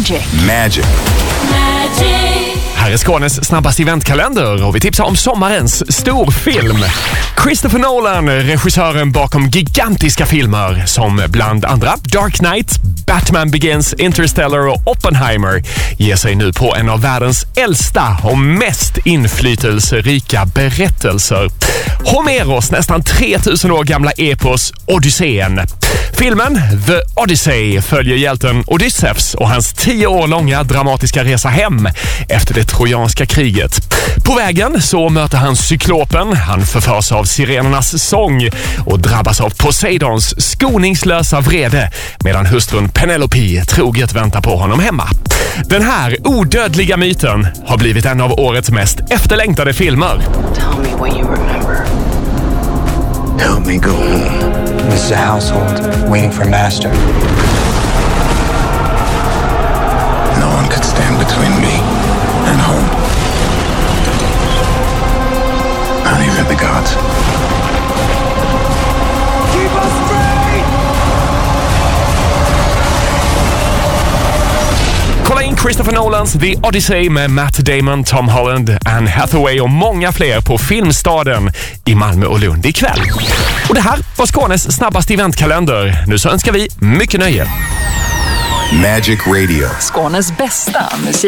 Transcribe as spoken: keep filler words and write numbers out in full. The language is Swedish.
Magic. Magic. Magic. Här är Skånes snabbaste eventkalender och vi tipsar om sommarens storfilm. Christopher Nolan, regissören bakom gigantiska filmer som bland andra Dark Knight, Batman Begins, Interstellar och Oppenheimer, ger sig nu på en av världens äldsta och mest inflytelserika berättelser. Homeros nästan tre tusen år gamla epos Odysseen. Filmen The Odyssey följer hjälten Odysseus och hans tio år långa dramatiska resa hem efter det trojanska kriget. På vägen så möter han cyklopen, han förförs av sirenernas sång och drabbas av Poseidons skoningslösa vrede medan hustrun Penelope troget väntar på honom hemma. Den här odödliga myten har blivit en av årets mest efterlängtade filmer. Tell me what you remember. Help me go home. This is a household waiting for master. No one could stand between me and home. Not even the gods. Keep us free! Kolla in Christopher Nolans The Odyssey med Matt Damon, Tom Holland, Anne Hathaway och många fler på Filmstaden i Malmö och Lund ikväll. Och det här var Skånes snabbaste eventkalender. Nu så önskar vi mycket nöje. Magic Radio. Skånes bästa musik.